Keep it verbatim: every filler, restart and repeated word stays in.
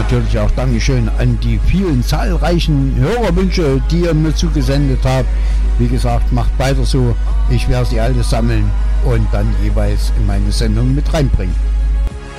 natürlich auch Dankeschön an die vielen zahlreichen Hörerwünsche, die ihr mir zugesendet habt. Wie gesagt, macht weiter so. Ich werde sie alle sammeln und dann jeweils in meine Sendung mit reinbringen.